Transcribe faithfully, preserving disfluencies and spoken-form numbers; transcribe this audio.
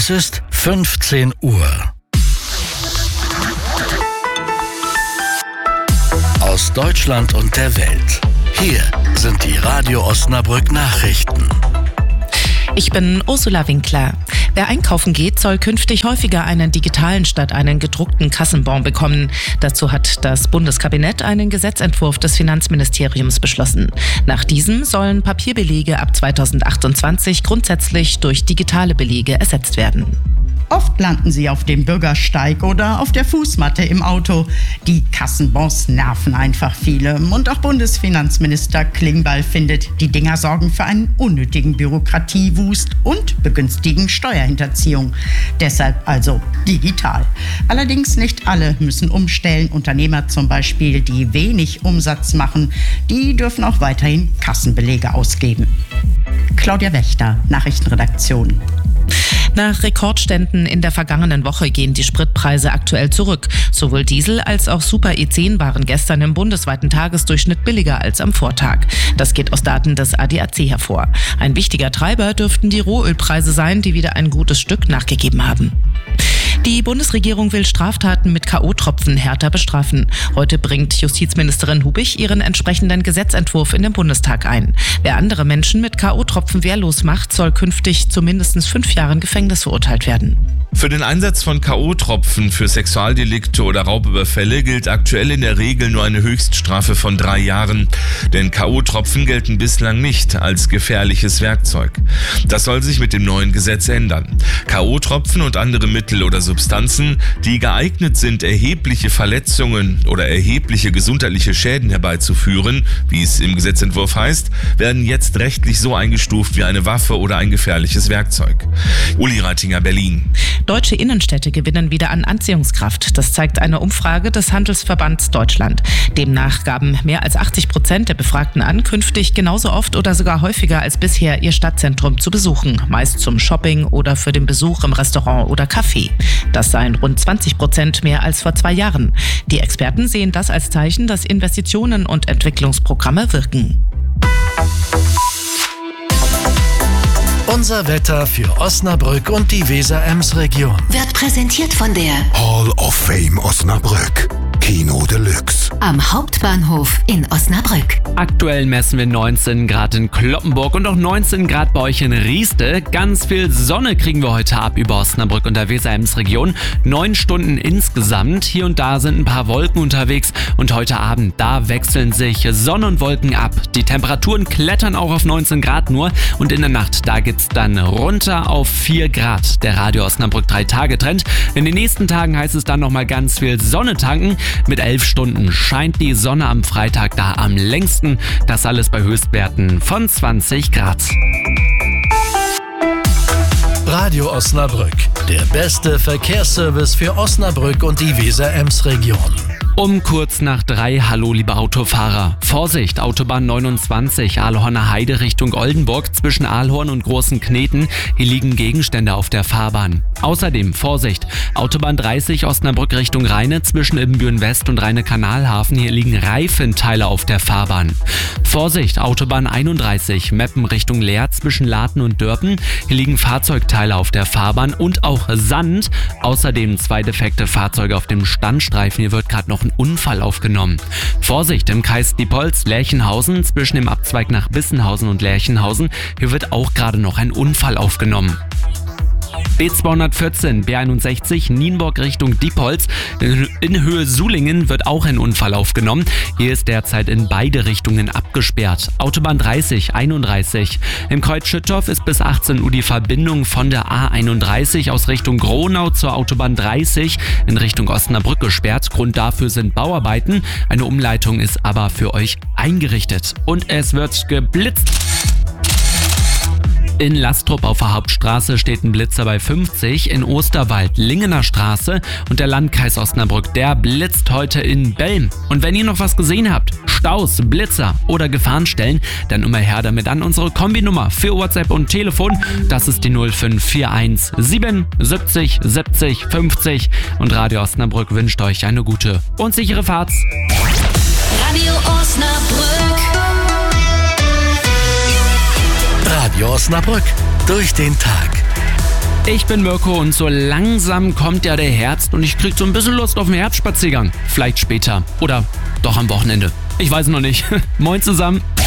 Es ist fünfzehn Uhr. Aus Deutschland und der Welt. Hier sind die Radio Osnabrück Nachrichten. Ich bin Ursula Winkler. Wer einkaufen geht, soll künftig häufiger einen digitalen statt einen gedruckten Kassenbon bekommen. Dazu hat das Bundeskabinett einen Gesetzentwurf des Finanzministeriums beschlossen. Nach diesem sollen Papierbelege ab zweitausendachtundzwanzig grundsätzlich durch digitale Belege ersetzt werden. Oft landen sie auf dem Bürgersteig oder auf der Fußmatte im Auto. Die Kassenbons nerven einfach viele. Und auch Bundesfinanzminister Klingbeil findet, die Dinger sorgen für einen unnötigen Bürokratiewust und begünstigen Steuerhinterziehung. Deshalb also digital. Allerdings nicht alle müssen umstellen. Unternehmer zum Beispiel, die wenig Umsatz machen, die dürfen auch weiterhin Kassenbelege ausgeben. Claudia Wächter, Nachrichtenredaktion. Nach Rekordständen in der vergangenen Woche gehen die Spritpreise aktuell zurück. Sowohl Diesel als auch Super E zehn waren gestern im bundesweiten Tagesdurchschnitt billiger als am Vortag. Das geht aus Daten des A D A C hervor. Ein wichtiger Treiber dürften die Rohölpreise sein, die wieder ein gutes Stück nachgegeben haben. Die Bundesregierung will Straftaten mit K O-Tropfen härter bestrafen. Heute bringt Justizministerin Hubich ihren entsprechenden Gesetzentwurf in den Bundestag ein. Wer andere Menschen mit K O-Tropfen wehrlos macht, soll künftig zu mindestens fünf Jahren Gefängnis verurteilt werden. Für den Einsatz von K O-Tropfen für Sexualdelikte oder Raubüberfälle gilt aktuell in der Regel nur eine Höchststrafe von drei Jahren. Denn K O-Tropfen gelten bislang nicht als gefährliches Werkzeug. Das soll sich mit dem neuen Gesetz ändern. K O-Tropfen und andere Mittel oder Substanzen, die geeignet sind, erhebliche Verletzungen oder erhebliche gesundheitliche Schäden herbeizuführen, wie es im Gesetzentwurf heißt, werden jetzt rechtlich so eingestuft wie eine Waffe oder ein gefährliches Werkzeug. Uli Reitinger, Berlin. Deutsche Innenstädte gewinnen wieder an Anziehungskraft. Das zeigt eine Umfrage des Handelsverbands Deutschland. Demnach gaben mehr als achtzig Prozent der Befragten an, künftig genauso oft oder sogar häufiger als bisher ihr Stadtzentrum zu besuchen. Meist zum Shopping oder für den Besuch im Restaurant oder Café. Das seien rund zwanzig Prozent mehr als vor zwei Jahren. Die Experten sehen das als Zeichen, dass Investitionen und Entwicklungsprogramme wirken. Unser Wetter für Osnabrück und die Weser-Ems-Region. Wird präsentiert von der Hall of Fame Osnabrück. Kino Deluxe. Am Hauptbahnhof in Osnabrück. Aktuell messen wir neunzehn Grad in Cloppenburg und auch neunzehn Grad bei euch in Rieste. Ganz viel Sonne kriegen wir heute ab über Osnabrück und der Weser-Ems-Region. Neun Stunden insgesamt. Hier und da sind ein paar Wolken unterwegs und heute Abend, da wechseln sich Sonne und Wolken ab. Die Temperaturen klettern auch auf neunzehn Grad nur und in der Nacht, da geht's dann runter auf vier Grad. Der Radio Osnabrück drei Tage Trend. In den nächsten Tagen heißt es dann nochmal ganz viel Sonne tanken. Mit elf Stunden scheint die Sonne am Freitag da am längsten. Das alles bei Höchstwerten von zwanzig Grad. Radio Osnabrück, der beste Verkehrsservice für Osnabrück und die Weser-Ems-Region. Um kurz nach drei, hallo liebe Autofahrer. Vorsicht, Autobahn neunundzwanzig, Ahlhorner Heide Richtung Oldenburg zwischen Ahlhorn und Großen Kneten. Hier liegen Gegenstände auf der Fahrbahn. Außerdem, Vorsicht, Autobahn dreißig, Osnabrück Richtung Rheine zwischen Ibbenbüren West und Rheine-Kanalhafen. Hier liegen Reifenteile auf der Fahrbahn. Vorsicht, Autobahn einunddreißig, Meppen Richtung Leer zwischen Laten und Dörpen. Hier liegen Fahrzeugteile auf der Fahrbahn und auch Sand. Außerdem zwei defekte Fahrzeuge auf dem Standstreifen. Hier wird gerade noch ein Unfall aufgenommen. Vorsicht im Kreis Diepholz, Lerchenhausen zwischen dem Abzweig nach Bissenhausen und Lerchenhausen. Hier wird auch gerade noch ein Unfall aufgenommen. B zweihundertvierzehn, B einundsechzig, Nienburg Richtung Diepholz. In Höhe Sulingen wird auch ein Unfall aufgenommen. Hier ist derzeit in beide Richtungen abgesperrt. Autobahn dreißig, einunddreißig. Im Kreuz Schüttorf ist bis achtzehn Uhr die Verbindung von der A einunddreißig aus Richtung Gronau zur Autobahn dreißig in Richtung Osnabrück gesperrt. Grund dafür sind Bauarbeiten. Eine Umleitung ist aber für euch eingerichtet. Und es wird geblitzt. In Lastrup auf der Hauptstraße steht ein Blitzer bei fünfzig, in Osterwald, Lingener Straße und der Landkreis Osnabrück, der blitzt heute in Belm. Und wenn ihr noch was gesehen habt, Staus, Blitzer oder Gefahrenstellen, dann immer her damit an unsere Kombinummer für WhatsApp und Telefon. Das ist die null fünf vier eins sieben siebzig siebzig fünfzig und Radio Osnabrück wünscht euch eine gute und sichere Fahrt. Radio Osnabrück. Radio Osnabrück, durch den Tag. Ich bin Mirko und so langsam kommt ja der Herbst und ich krieg so ein bisschen Lust auf einen Herbstspaziergang. Vielleicht später oder doch am Wochenende. Ich weiß noch nicht. Moin zusammen.